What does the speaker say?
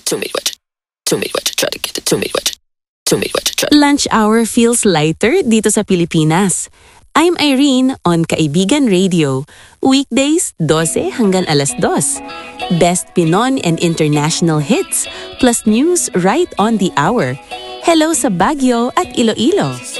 Lunch hour feels lighter dito sa Pilipinas. I'm Irene on Kaibigan Radio. Weekdays, 12 hanggang alas 2. Best Pinoy and international hits, plus news right on the hour. Hello sa Baguio at Iloilo.